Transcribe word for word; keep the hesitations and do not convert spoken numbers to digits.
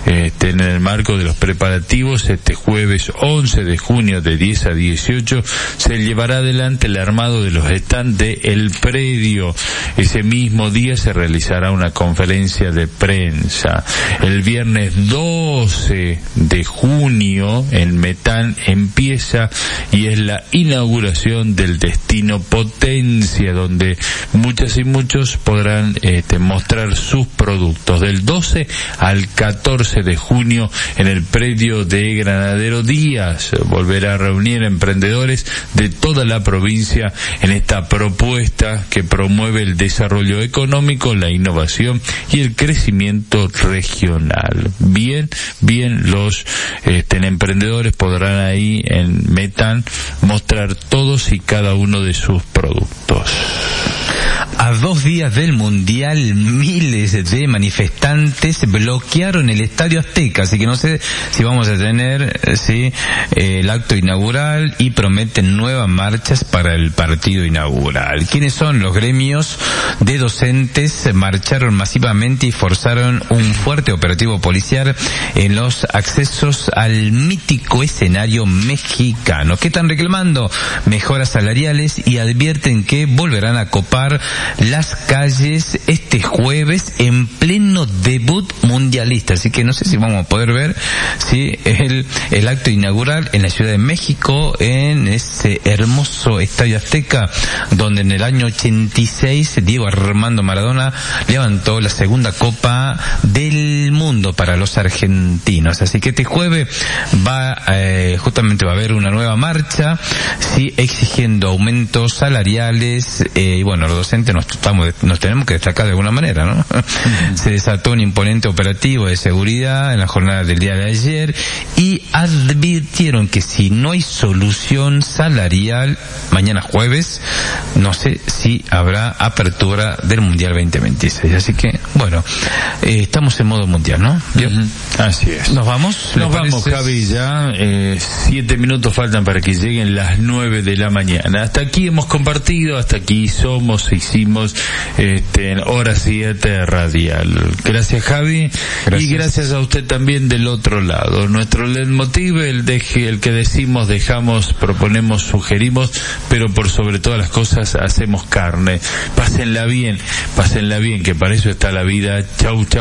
este, en el marco de los preparativos, este jueves once de junio de diez a dieciocho se llevará adelante el armado de los stands de El Predio. Ese mismo día se realizará una conferencia de prensa. El viernes doce de junio en Metán empieza y es la inauguración del Destino Potencia, donde muchas y muchos podrán este, mostrar sus productos. Del doce al catorce de junio en el predio de Granadero Díaz volverá a reunir emprendedores de toda la provincia en esta propuesta que promueve el desarrollo económico, la innovación y el crecimiento regional. Bien, bien los este, emprendedores podrán ahí en Metán mostrar todos y cada uno de sus productos. A dos días del Mundial, miles de manifestantes bloquearon el Estadio Azteca, así que no sé si vamos a tener sí eh, el acto inaugural y prometen nuevas marchas para el partido inaugural. ¿Quiénes son los gremios de docentes? Marcharon masivamente y forzaron un fuerte operativo policial en los accesos al mítico escenario mexicano. ¿Qué están reclamando? Mejoras salariales y advierten que volverán a copar las calles este jueves en pleno debut mundialista, así que no sé si vamos a poder ver sí el el acto inaugural en la Ciudad de México, en ese hermoso Estadio Azteca, donde en el año ochenta y seis Diego Armando Maradona levantó la segunda Copa del Mundo para los argentinos. Así que este jueves va eh, justamente va a haber una nueva marcha, sí, exigiendo aumentos salariales eh, y bueno, los docentes nos estamos nos tenemos que destacar de alguna manera, ¿no? Uh-huh. Se desató un imponente operativo de seguridad en la jornada del día de ayer y advirtieron que si no hay solución salarial mañana jueves, no sé si habrá apertura del Mundial veinte veintiséis. Así que, bueno, eh, estamos en modo mundial, ¿no? Uh-huh. Así es. ¿Nos vamos? Nos vamos, Javi, ya eh, siete minutos faltan para que lleguen las nueve de la mañana. Hasta aquí hemos compartido, hasta aquí somos, hicimos este, en Hora siete Radial. Gracias, Javi. Gracias. Y gracias a usted también del otro lado. Nuestro leitmotiv, el, deje, el que decimos, dejamos, proponemos, sugerimos, pero por sobre todas las cosas hacemos carne. Pásenla bien, pásenla bien, que para eso está la vida. Chau, chau.